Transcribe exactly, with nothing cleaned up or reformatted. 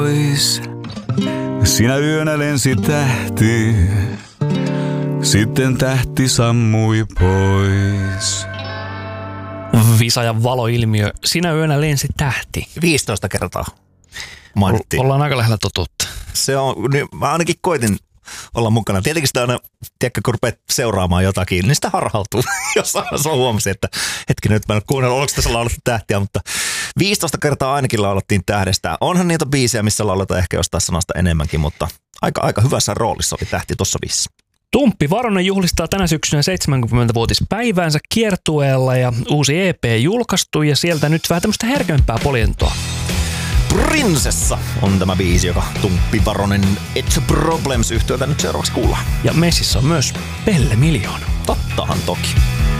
pois. Sinä yönä lensi tähti, sitten tähti sammui pois. Visa ja valoilmiö. Sinä yönä lensi tähti. viisitoista kertaa mainittiin. Ollaan aika lähellä totuutta. Se on, niin mä ainakin koitin olla mukana. Tietenkin sitä aina, tiedätkö, kun rupeat seuraamaan jotakin, niin sitä harhautuu. Jossain se huomasin, että hetkinen, nyt mä en ole kuunnellut, oliko tässä laulettu tähtiä, mutta viisitoista kertaa ainakin laulettiin tähdestä. Onhan niitä biisejä, missä lauletaan ehkä jostain sanasta enemmänkin, mutta aika, aika hyvässä roolissa oli tähti tuossa viisi. Tumppi Varonen juhlistaa tänä syksynä seitsemänkymmenvuotispäiväänsä kiertueella ja uusi E P julkaistu ja sieltä nyt vähän tämmöistä herkempää poljentoa. Prinsessa on tämä biisi, joka Tumppi Varonen It's Problems -yhtiöltä nyt seuraavaksi kuullaan. Ja messissä on myös Pelle Miljoona. Tottahan toki.